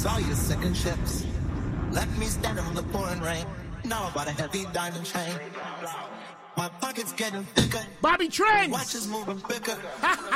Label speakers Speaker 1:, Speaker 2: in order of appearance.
Speaker 1: Saw you sinking ships. Left me standing on the pouring rain. Now I bought a heavy diamond chain. My pockets getting thicker.
Speaker 2: Bobby Trends.
Speaker 1: Watches moving quicker.